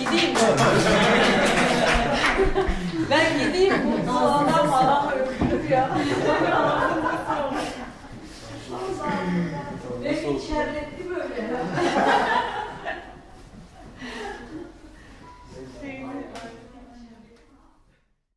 gideyim. Ben gideyim. Bu adam öldürür ya. Beni içerletti böyle.